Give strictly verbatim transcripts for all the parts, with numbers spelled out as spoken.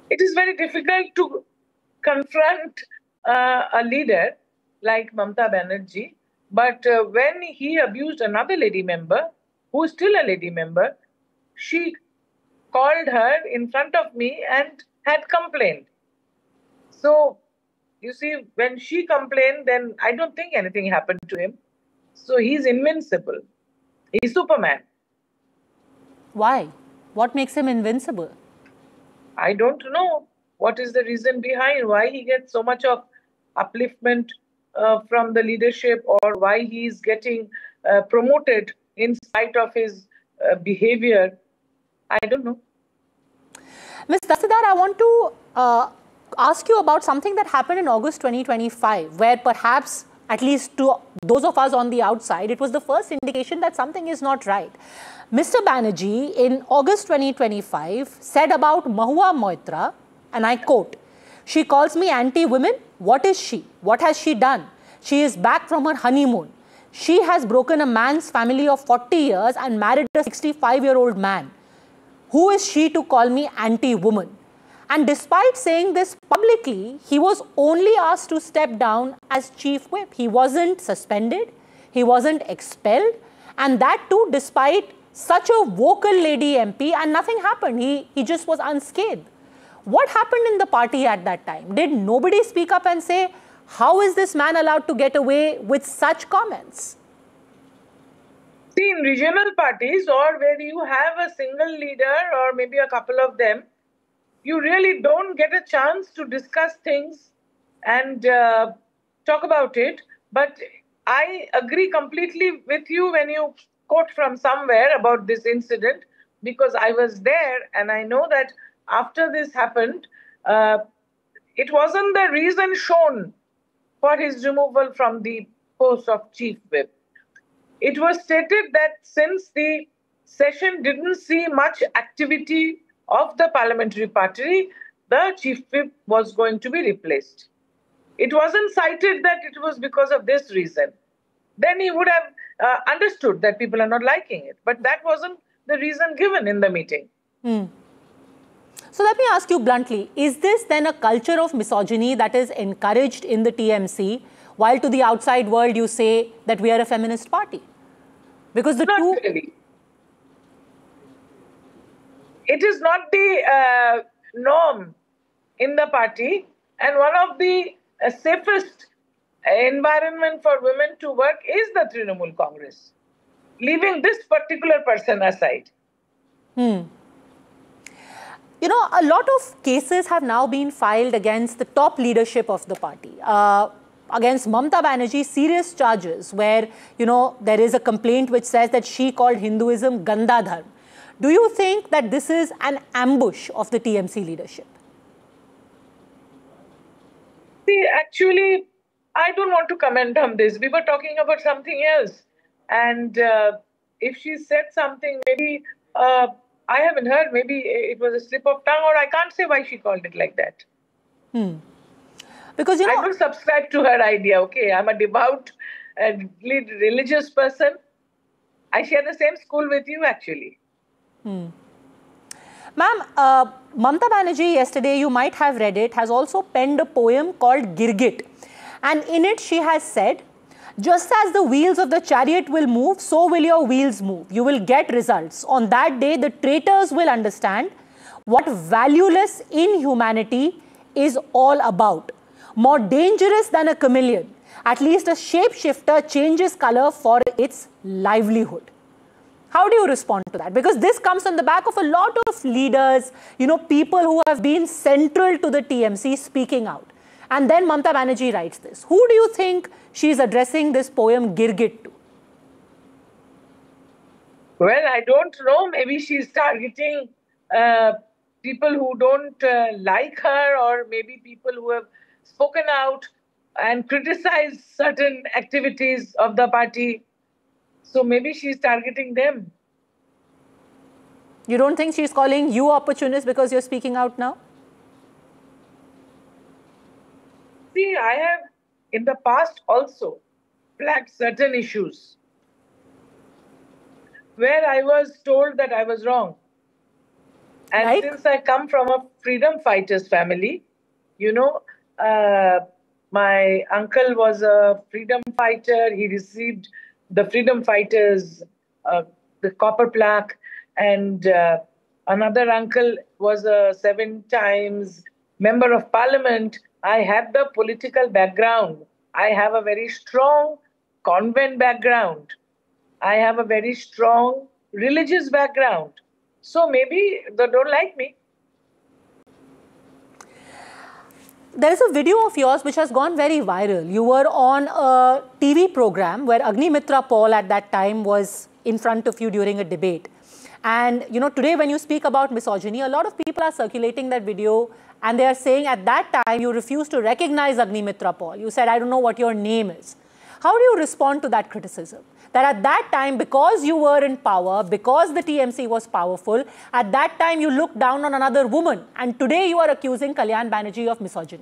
It is very difficult to confront uh, a leader like Mamata Banerjee, but uh, when he abused another lady member, who is still a lady member, she called her in front of me and had complained. So, you see, when she complained, then I don't think anything happened to him. So he's invincible. He's Superman. Why? What makes him invincible? I don't know what is the reason behind why he gets so much of upliftment uh, from the leadership, or why he's getting uh, promoted in spite of his uh, behavior. I don't know. Miz Dassidar, I want to uh, ask you about something that happened in August twenty twenty-five, where perhaps, at least to those of us on the outside, it was the first indication that something is not right. Mister Banerjee, in August twenty twenty-five, said about Mahua Moitra, and I quote, "She calls me anti-women. What is she? What has she done? She is back from her honeymoon. She has broken a man's family of forty years and married a sixty-five-year-old man. Who is she to call me anti-woman?" And despite saying this publicly, he was only asked to step down as chief whip. He wasn't suspended, he wasn't expelled, and that too despite such a vocal lady M P, and nothing happened. He, he just was unscathed. What happened in the party at that time? Did nobody speak up and say, how is this man allowed to get away with such comments? See, in regional parties, or where you have a single leader or maybe a couple of them, you really don't get a chance to discuss things and uh, talk about it. But I agree completely with you when you quote from somewhere about this incident, because I was there and I know that after this happened, uh, it wasn't the reason shown for his removal from the post of chief whip. It was stated that since the session didn't see much activity of the parliamentary party, the chief whip was going to be replaced. It wasn't cited that it was because of this reason. Then he would have uh, understood that people are not liking it. But that wasn't the reason given in the meeting. Hmm. So let me ask you bluntly, is this then a culture of misogyny that is encouraged in the T M C, while to the outside world you say that we are a feminist party? Because the not two... Really. It is not the uh, norm in the party, and one of the uh, safest environment for women to work is the Trinamool Congress, leaving this particular person aside. Hmm. You know, a lot of cases have now been filed against the top leadership of the party. Uh, against Mamata Banerjee, serious charges where, you know, there is a complaint which says that she called Hinduism Ganda Dharma. Do you think that this is an ambush of the T M C leadership? See, actually, I don't want to comment on this. We were talking about something else. And uh, if she said something, maybe uh, I haven't heard, maybe it was a slip of tongue, or I can't say why she called it like that. Hmm. Because, you know, I don't subscribe to her idea, okay? I'm a devout and religious person. I share the same school with you, actually. Hmm. Ma'am, uh, Mamata Banerjee, yesterday, you might have read it, has also penned a poem called Girgit. And in it, she has said, just as the wheels of the chariot will move, so will your wheels move. You will get results. On that day, the traitors will understand what valueless inhumanity is all about. More dangerous than a chameleon, at least a shapeshifter changes color for its livelihood. How do you respond to that? Because this comes on the back of a lot of leaders, you know, people who have been central to the T M C speaking out. And then Mamata Banerjee writes this. Who do you think she is addressing this poem Girgit to? Well, I don't know. Maybe she's targeting uh, people who don't uh, like her, or maybe people who have spoken out and criticized certain activities of the party. So maybe she's targeting them. You don't think she's calling you opportunist because you're speaking out now? See, I have in the past also flagged certain issues where I was told that I was wrong. And like? since I come from a freedom fighters family, you know, uh, my uncle was a freedom fighter. He received the freedom fighters, uh, the copper plaque, and uh, another uncle was a seven times member of parliament. I have the political background. I have a very strong convent background. I have a very strong religious background. So maybe they don't like me. There is a video of yours which has gone very viral. You were on a T V program where Agnimitra Paul at that time was in front of you during a debate. And you know, today when you speak about misogyny, a lot of people are circulating that video and they are saying at that time you refused to recognize Agnimitra Paul. You said, I don't know what your name is. How do you respond to that criticism? That at that time, because you were in power, because the T M C was powerful, at that time you looked down on another woman, and today you are accusing Kalyan Banerjee of misogyny.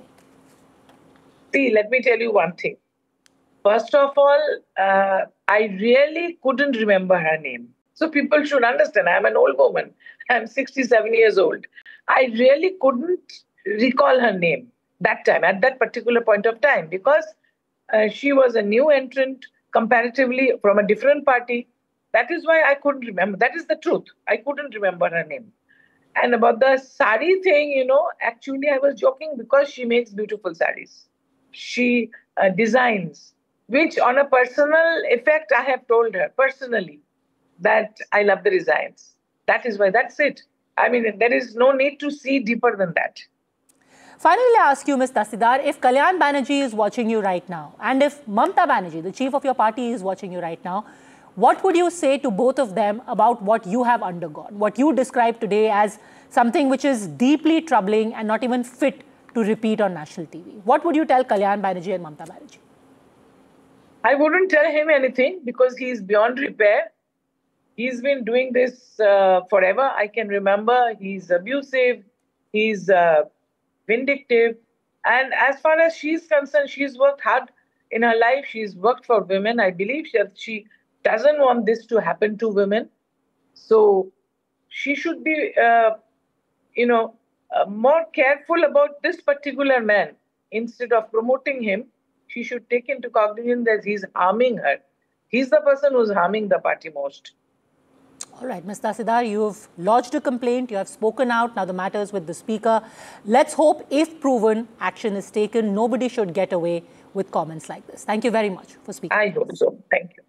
See, let me tell you one thing. First of all, uh, I really couldn't remember her name. So people should understand, I'm an old woman. I'm sixty-seven years old. I really couldn't recall her name that time, at that particular point of time, because uh, she was a new entrant, comparatively from a different party. That is why I couldn't remember. That is the truth. I couldn't remember her name. And about the sari thing, you know, actually I was joking because she makes beautiful saris. She uh, designs, which on a personal effect, I have told her personally that I love the designs. That is why, that's it. I mean, there is no need to see deeper than that. Finally, I ask you, Miz Dastidar, if Kalyan Banerjee is watching you right now, and if Mamata Banerjee, the chief of your party, is watching you right now, what would you say to both of them about what you have undergone, what you described today as something which is deeply troubling and not even fit to repeat on national T V? What would you tell Kalyan Banerjee and Mamata Banerjee? I wouldn't tell him anything because he's beyond repair. He's been doing this uh, forever. I can remember he's abusive, he's uh, vindictive. And as far as she's concerned, she's worked hard in her life. She's worked for women. I believe she, she doesn't want this to happen to women. So she should be, uh, you know, uh, more careful about this particular man. Instead of promoting him, she should take into cognizance that he's harming her. He's the person who's harming the party most. All right, Miz Dastidar, you've lodged a complaint, you have spoken out, now the matter is with the Speaker. Let's hope, if proven, action is taken. Nobody should get away with comments like this. Thank you very much for speaking. I hope so. Thank you.